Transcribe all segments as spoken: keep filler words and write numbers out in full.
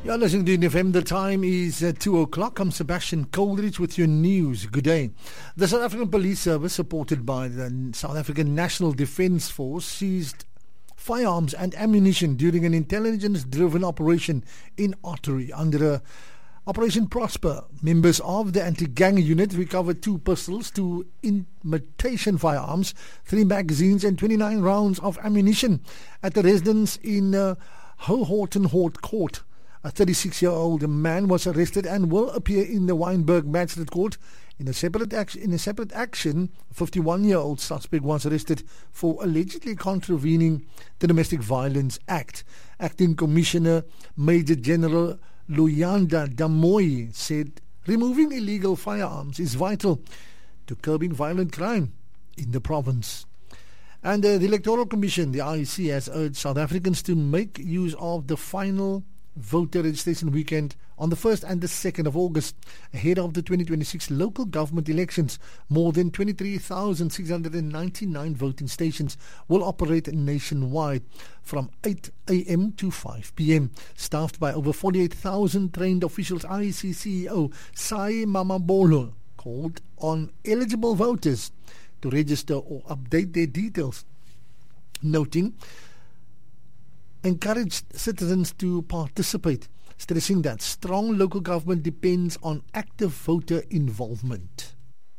You're listening to N F M. The time is uh, two o'clock. I'm Sebastian Coleridge with your news. Good day. The South African Police Service, supported by the South African National Defence Force, seized firearms and ammunition during an intelligence-driven operation in Ottery. Under a Operation Prosper, members of the anti-gang unit recovered two pistols, two imitation firearms, three magazines and twenty-nine rounds of ammunition at the residence in uh, Hohorten Holt Court. A thirty-six-year-old man was arrested and will appear in the Wynberg Magistrate Court. In a separate action, in a separate action, a fifty-one-year-old suspect was arrested for allegedly contravening the Domestic Violence Act. Acting Commissioner Major General Luyanda Damoy said removing illegal firearms is vital to curbing violent crime in the province. And uh, the Electoral Commission, the I E C, has urged South Africans to make use of the final voter registration weekend on the first and the second of August ahead of the twenty twenty-six local government elections. More than twenty-three thousand six hundred ninety-nine voting stations will operate nationwide from eight a.m. to five p.m. Staffed by over forty-eight thousand trained officials, I E C C E O Sai Mamabolo called on eligible voters to register or update their details, noting encouraged citizens to participate, stressing that strong local government depends on active voter involvement.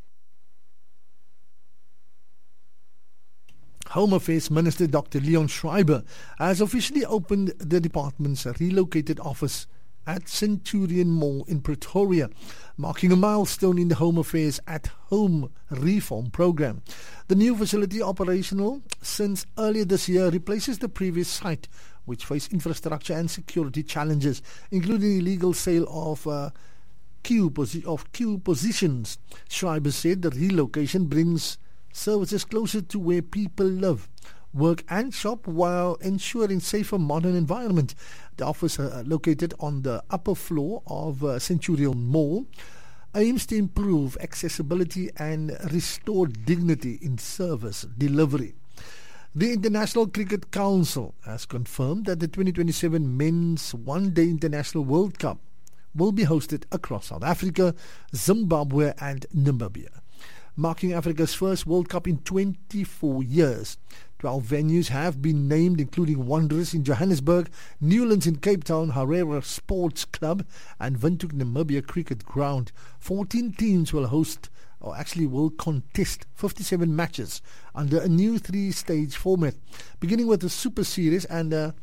Home Affairs Minister Doctor Leon Schreiber has officially opened the department's relocated office at Centurion Mall in Pretoria, marking a milestone in the Home Affairs at Home reform program. The new facility, operational since earlier this year, replaces the previous site, which faced infrastructure and security challenges, including illegal sale of uh, queue, posi- of queue positions. Schreiber said the relocation brings services closer to where people live, work and shop while ensuring safer modern environment. The office, uh, located on the upper floor of uh, Centurion Mall, aims to improve accessibility and restore dignity in service delivery. The International Cricket Council has confirmed that the twenty twenty-seven Men's One-Day International World Cup will be hosted across South Africa, Zimbabwe and Namibia, marking Africa's first World Cup in twenty-four years. Twelve venues have been named, including Wanderers in Johannesburg, Newlands in Cape Town, Harare Sports Club and Windhoek Namibia Cricket Ground. Fourteen teams will host or actually will contest fifty-seven matches under a new three-stage format, beginning with a Super Series and uh,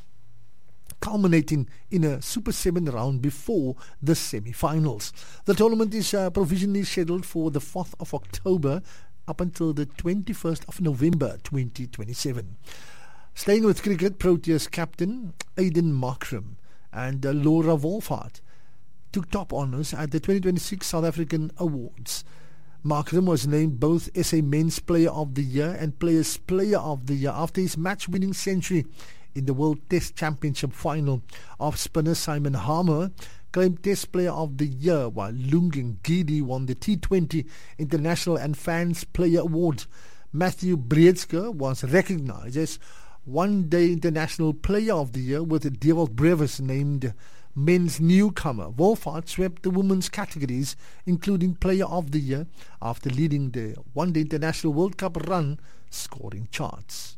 culminating in a Super seven round before the semi-finals. The tournament is uh, provisionally scheduled for the fourth of October up until the twenty-first of November twenty twenty-seven. Staying with cricket, Proteas captain Aiden Markram and uh, Laura Wolfhard took top honours at the twenty twenty-six South African Awards. Markram was named both S A Men's Player of the Year and Players Player of the Year after his match-winning century in the World Test Championship final. Off spinner Simon Harmer claimed Test Player of the Year, while Lungin Gidi won the T twenty International and Fans Player Award. Matthew Breedske was recognised as One-Day International Player of the Year, with Dewald Brevis named Men's Newcomer. Wolfhard swept the women's categories, including Player of the Year, after leading the One-Day International World Cup run scoring charts.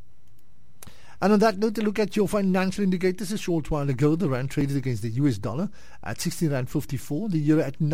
And on that note, a look at your financial indicators. A short while ago, the rand traded against the U S dollar at sixteen rand fifty-four, the euro at